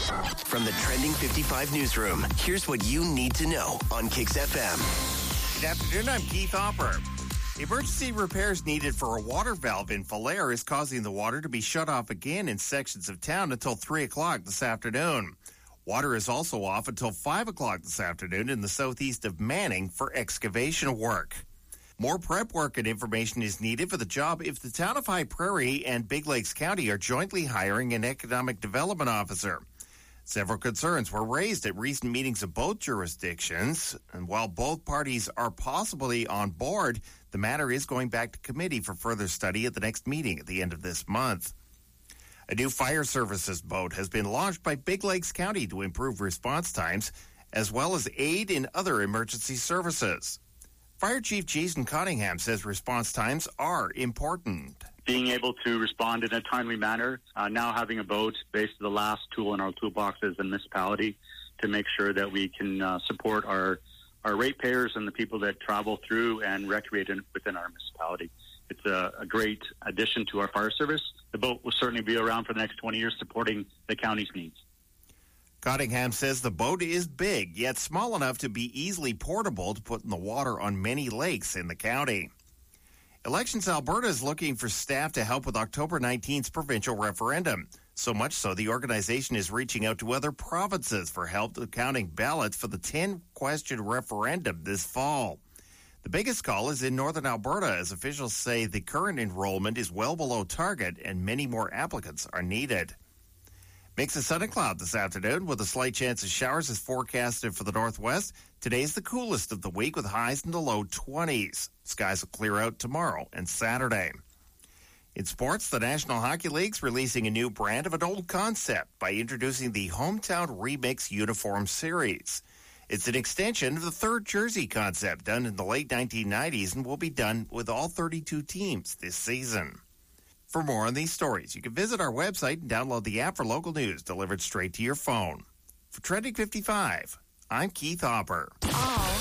From the Trending 55 newsroom, here's what you need to know on Kicks FM. Good afternoon, I'm Keith Hopper. The emergency repairs needed for a water valve in Falher is causing the water to be shut off again in sections of town until 3 o'clock this afternoon. Water is also off until 5 o'clock this afternoon in the southeast of Manning for excavation work. More prep work and information is needed for the job if the town of High Prairie and Big Lakes County are jointly hiring an economic development officer. Several concerns were raised at recent meetings of both jurisdictions, and while both parties are possibly on board, the matter is going back to committee for further study at the next meeting at the end of this month. A new fire services boat has been launched by Big Lakes County to improve response times, as well as aid in other emergency services. Fire Chief Jason Cunningham says response times are important. Being able to respond in a timely manner, now having a boat, basically the last tool in our toolbox as a municipality to make sure that we can support our ratepayers and the people that travel through and recreate within our municipality. It's a great addition to our fire service. The boat will certainly be around for the next 20 years supporting the county's needs. Cottingham says the boat is big, yet small enough to be easily portable to put in the water on many lakes in the county. Elections Alberta is looking for staff to help with October 19th's provincial referendum. So much so, the organization is reaching out to other provinces for help counting ballots for the 10-question referendum this fall. The biggest call is in northern Alberta, as officials say the current enrollment is well below target and many more applicants are needed. Mix of sun and cloud this afternoon with a slight chance of showers is forecasted for the northwest. Today's the coolest of the week with highs in the low 20s. Skies will clear out tomorrow and Saturday. In sports, the National Hockey League's releasing a new brand of an old concept by introducing the Hometown Remix Uniform Series. It's an extension of the third jersey concept done in the late 1990s and will be done with all 32 teams this season. For more on these stories, you can visit our website and download the app for local news delivered straight to your phone. For Trending 55, I'm Keith Hopper.